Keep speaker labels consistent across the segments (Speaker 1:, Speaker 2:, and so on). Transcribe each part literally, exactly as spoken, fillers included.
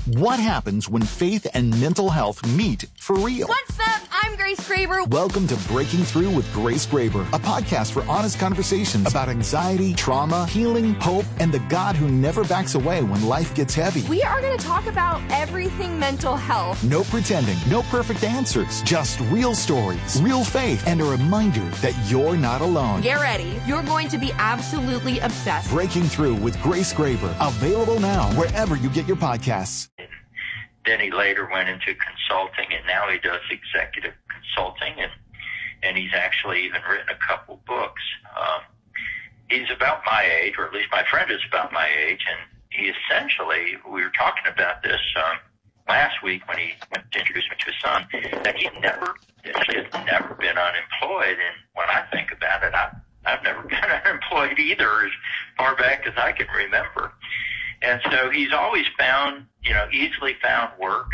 Speaker 1: What happens when faith and mental health meet for real?
Speaker 2: What's up? I'm Grace Graber.
Speaker 1: Welcome to Breaking Through with Grace Graber, a podcast for honest conversations about anxiety, trauma, healing, hope, and the God who never backs away when life gets heavy.
Speaker 2: We are going to talk about everything mental health.
Speaker 1: No pretending, no perfect answers, just real stories, real faith, and a reminder that you're not alone.
Speaker 2: Get ready. You're going to be absolutely obsessed.
Speaker 1: Breaking Through with Grace Graber, available now wherever you get your podcasts.
Speaker 3: Then he later went into consulting, and now he does executive consulting, and and he's actually even written a couple books. Um, he's about my age, or at least my friend is about my age, and he essentially, we were talking about this um, last week when he went to introduce me to his son, that he never, he has never been unemployed, and when I think about it, I, I've never been unemployed either, as far back as I can remember. And so he's always found, you know, easily found work.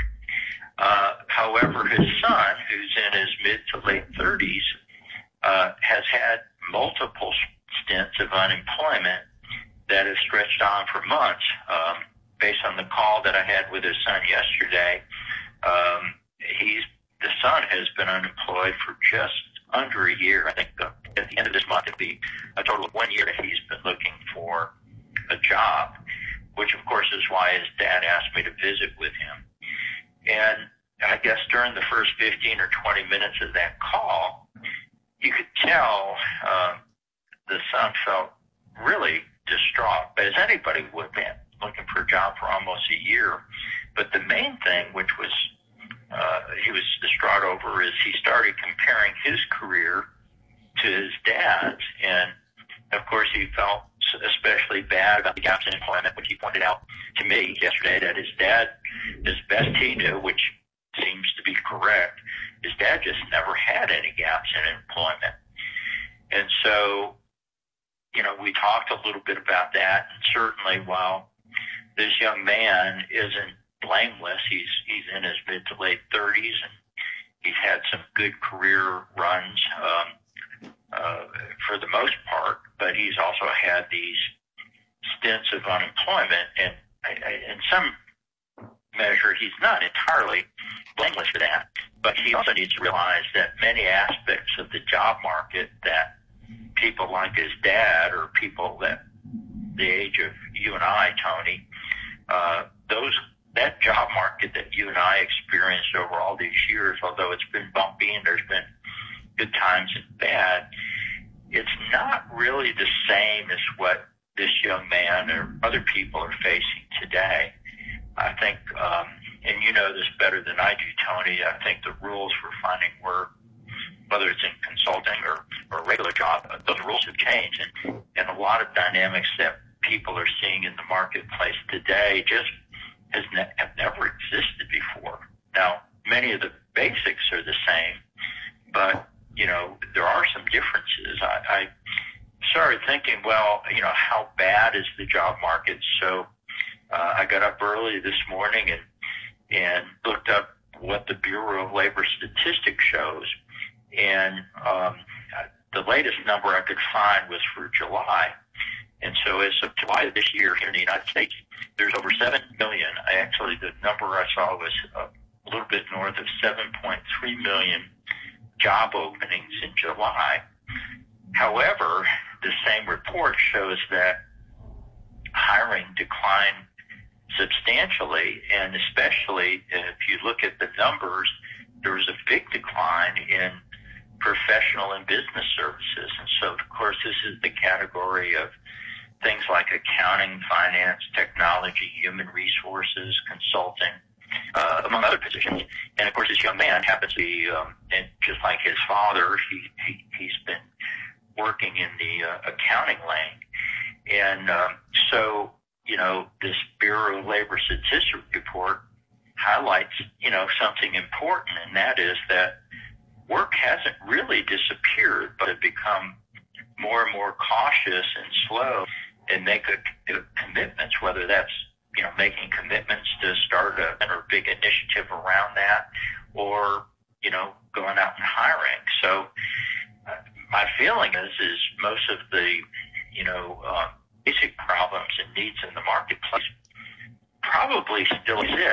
Speaker 3: Uh, however, his son, who's in his mid to late thirties, uh, has had multiple stints of unemployment that have stretched on for months. Um, based on the call that I had with his son yesterday, um, he's, the son has been unemployed for just under a year. I think the, at the end of this month, it'll be a total of one year that he's been looking for a job, which of course is why his dad asked me to visit with him. And I guess during the first fifteen or twenty minutes of that call, you could tell uh, the son felt really distraught, as anybody would be, looking for a job for almost a year. But the main thing, which was uh, he was distraught over, is he started comparing his career to his dad's. And of course, he felt especially bad about the gaps in employment, which he pointed out to me yesterday, that his dad, as best he knew, which seems to be correct, his dad just never had any gaps in employment. And so, you know, we talked a little bit about that, and certainly while this young man isn't blameless, he's he's in his mid to late thirties, and he's had some good career runs, um, Uh, for the most part, but he's also had these stints of unemployment, and I, I, in some measure, he's not entirely blameless for that. But he also needs to realize that many aspects of the job market that people like his dad, or people that the age of you and I, Tony, uh, those that job market that you and I experienced over all these years, although it's been bumpy and there's been good times and bad, it's not really the same as what this young man or other people are facing today. I think, um, and you know this better than I do, Tony, I think the rules for finding work, whether it's in consulting or, or a regular job, those rules have changed, and, and a lot of dynamics that people are seeing in the marketplace today just has ne- have never existed before. Now, many of the basics are the same, but you know, there are some differences. I, I started thinking, well, you know, how bad is the job market? So uh, I got up early this morning and and looked up what the Bureau of Labor Statistics shows. And um, the latest number I could find was for July. And so as of July of this year here in the United States, there's over seven million. Actually, the number I saw was a little bit north of seven point three million job openings in July. However, the same report shows that hiring declined substantially, and especially if you look at the numbers, there was a big decline in professional and business services. And so, of course, this is the category of things like accounting, finance, technology, human resources, consulting, Uh, among other positions. And of course, this young man happens to be, um, and just like his father, he, he, he's been working in the uh, accounting lane. And um, so, you know, this Bureau of Labor Statistics report highlights, you know, something important, and that is that work hasn't really disappeared, but have become more and more cautious and slow and make a, a commitments, whether that's you know, making commitments to start a, a big initiative around that, or, you know, going out and hiring. So uh, my feeling is, is most of the, you know, uh, basic problems and needs in the marketplace probably still exist.